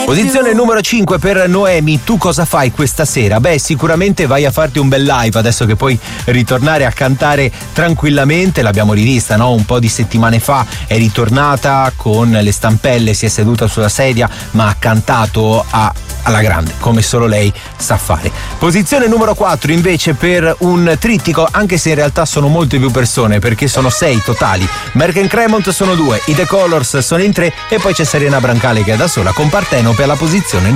Posizione numero 5 per Noemi. Tu cosa fai questa sera? Beh, sicuramente vai a farti un bel live adesso che puoi ritornare a cantare tranquillamente. L'abbiamo rivista, no? Un po' di settimane fa è ritornata con le stampelle, si è seduta sulla sedia ma ha cantato alla grande, come solo lei sa fare. Posizione numero 4 invece per un trittico, anche se in realtà sono molte più persone perché sono 6 totali. Merck & Cremont sono 2, i The Colors sono in 3 e poi c'è Serena Brancale che è da sola con Partenope alla posizione